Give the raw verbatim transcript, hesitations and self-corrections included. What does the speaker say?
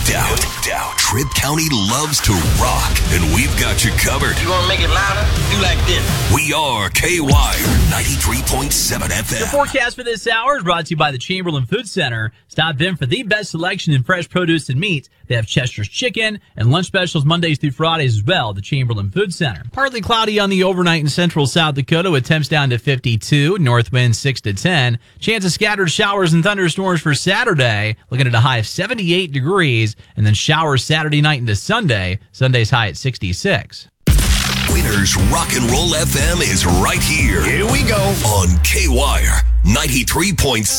doubt. doubt. Tripp County loves to rock, and we've got you covered. You want to make it louder? Do like this. We are K-Wire ninety-three point seven F M. The forecast for this hour is brought to you by the Chamberlain Food Center. Stop in for the best selection in fresh produce and meat. They have Chester's Chicken and lunch specials Mondays through Fridays as well. The Chamberlain Food Center. Partly cloudy on the overnight in central South Dakota with temps down to fifty-two. North wind six to ten. Chance of scattered showers and thunderstorms for Saturday. Looking at a high of seventy-eight degrees. And then showers Saturday night into Sunday. Sunday's high at sixty-six. Winners Rock and Roll F M is right here. Here we go. On K-Wire ninety-three point seven.